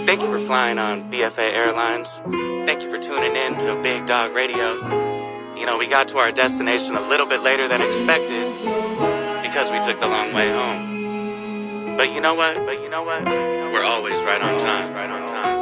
Thank you for flying on BFA Airlines. Thank you for tuning in to Big Dog Radio. You know, we got to our destination a little bit later than expected because we took the long way home. But you know what? We're always right on time.